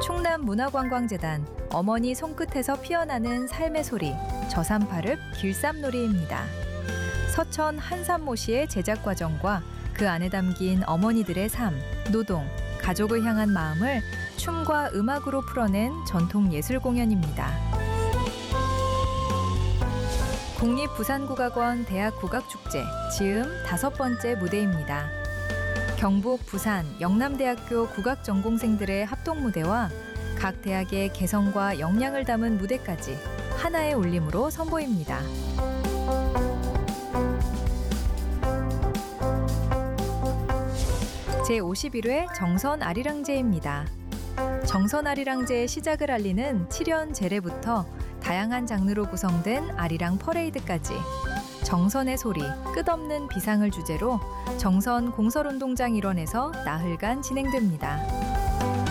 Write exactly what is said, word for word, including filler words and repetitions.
충남문화관광재단 어머니 손끝에서 피어나는 삶의 소리 저산파릅 길쌈놀이입니다. 서천 한산모시의 제작 과정과 그 안에 담긴 어머니들의 삶, 노동, 가족을 향한 마음을 춤과 음악으로 풀어낸 전통 예술 공연입니다. 국립부산국악원 대학국악축제 즈음 다섯 번째 무대입니다. 경북, 부산, 영남대학교 국악전공생들의 합동무대와 각 대학의 개성과 역량을 담은 무대까지 하나의 울림으로 선보입니다. 제오십일 회 정선아리랑제입니다. 정선아리랑제의 시작을 알리는 칠연 제례부터 다양한 장르로 구성된 아리랑 퍼레이드까지 정선의 소리, 끝없는 비상을 주제로 정선 공설운동장 일원에서 나흘간 진행됩니다.